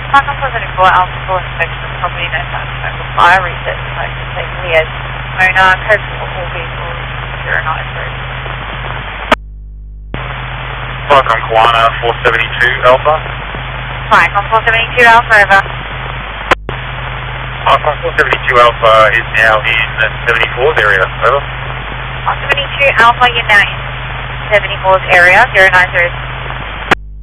Falcon 474 Alpha full inspection of property no satisfaction with fire reset smoke to take liaise owner code for all vehicles 093. Falcon Kiwana 472 Alpha. Falcon 472 Alpha over. Falcon 472 Alpha is now in the 74's area, over. 472 Alpha, you're now in 74's area, 090.